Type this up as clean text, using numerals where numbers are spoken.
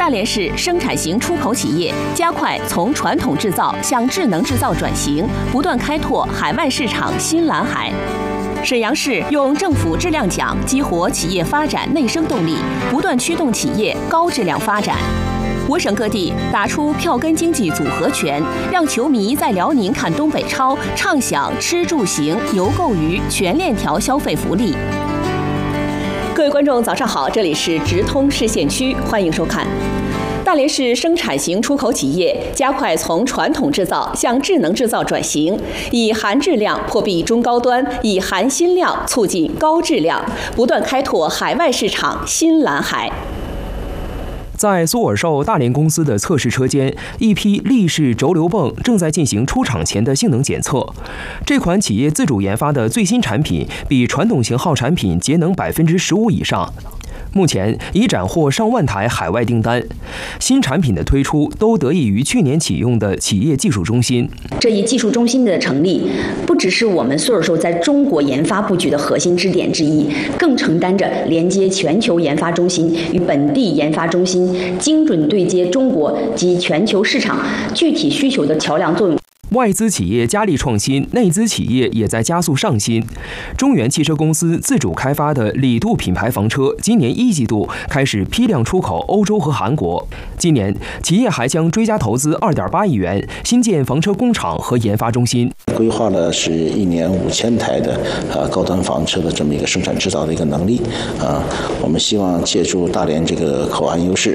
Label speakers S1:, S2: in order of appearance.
S1: 大连市生产型出口企业加快从传统制造向智能制造转型，不断开拓海外市场新蓝海。沈阳市用政府质量奖激活企业发展内生动力，不断驱动企业高质量发展。我省各地打出票根经济组合拳，让球迷在辽宁看东北超畅享吃住行游购娱全链条消费福利。各位观众，早上好，这里是直通市县区，欢迎收看。大连市生产型出口企业加快从传统制造向智能制造转型，以含质量破壁中高端，以含新量促进高质量，不断开拓海外市场新蓝海。
S2: 在苏尔寿大连公司的测试车间，一批立式轴流泵正在进行出厂前的性能检测。这款企业自主研发的最新产品比传统型号产品节能15%以上。目前已斩获上万台海外订单。新产品的推出都得益于去年启用的企业技术中心。
S3: 这一技术中心的成立，不只是我们苏尔寿在中国研发布局的核心支点之一，更承担着连接全球研发中心与本地研发中心，精准对接中国及全球市场具体需求的桥梁作用。
S2: 外资企业加力创新，内资企业也在加速上新。中原汽车公司自主开发的李杜品牌房车，今年1季度开始批量出口欧洲和韩国。今年，企业还将追加投资2.8亿元，新建房车工厂和研发中心。
S4: 规划了是1年5000台的高端房车的这么一个生产制造的一个能力我们希望借助大连这个口岸优势